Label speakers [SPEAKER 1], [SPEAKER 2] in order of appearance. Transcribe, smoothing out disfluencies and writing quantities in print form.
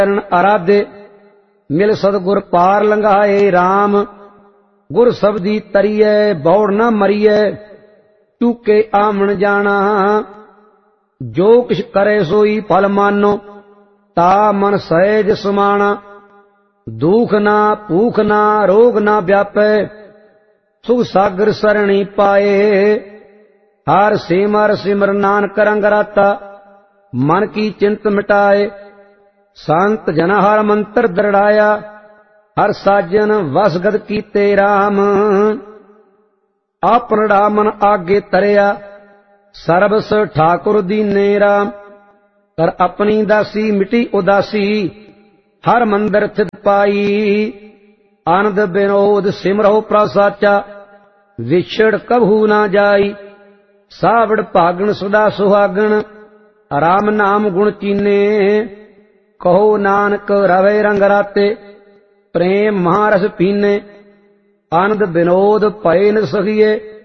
[SPEAKER 1] चरण आराधे मिल सतगुर पार लंघाए राम। गुर सबदी तरिए बौड़ न मरिए चूके आमन जाना। जो किछ करे सोई फल मानो ता मन सहज समाना। दुख ना भूख ना रोग ना व्यापै सुख सागर सरणी पाए। हर सिमर सिमर नानक रंग राता मन की चिंत मिटाए। संत जन हर मंत्र दृढ़ाया हर साजन वसगत कीते राम। आपन मन आगे तरिया सरबस ठाकुर दीने राम। कर अपनी दासी मिटी उदासी हर मंदिर थित पाई। आनंद विनोद सिमरो प्रसाचा विछड़ कभू ना जाई। सावड़ भागण सदा सुहागण राम नाम गुण चीने। कहो नानक रवे रंग राते प्रेम महारस पीने। आनंद विनोद भय न सखिए